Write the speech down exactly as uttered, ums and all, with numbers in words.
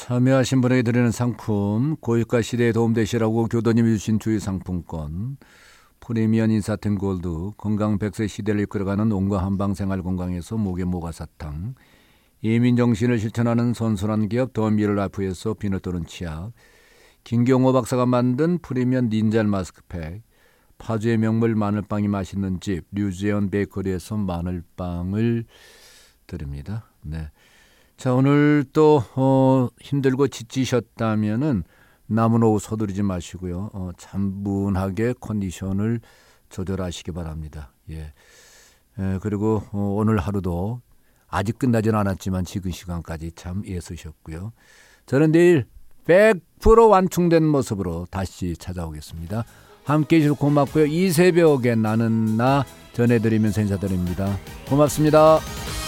참여하신 분에게 드리는 상품, 고유가 시대에 도움되시라고 교도님이 주신 주유 상품권, 프리미엄 인사템 골드, 건강 백 세 시대를 이끌어가는 온과 한방 생활 건강에서 목에 모가 사탕, 이민정신을 실천하는 선순환 기업 더미를 라이프에서 비누 또는 치약, 김경호 박사가 만든 프리미엄 닌자 마스크팩, 파주의 명물 마늘빵이 맛있는 집 류재현 베이커리에서 마늘빵을 드립니다. 네. 자, 오늘 또 어, 힘들고 지치셨다면은 남은 오후 서두르지 마시고요. 어, 차분하게 컨디션을 조절하시기 바랍니다. 예. 에, 그리고 어, 오늘 하루도 아직 끝나진 않았지만 지금 시간까지 참 애쓰셨고요. 저는 내일 백 퍼센트 완충된 모습으로 다시 찾아오겠습니다. 함께해 주셔서 고맙고요. 이 새벽에 나는 나 전해드리면서 인사드립니다. 고맙습니다.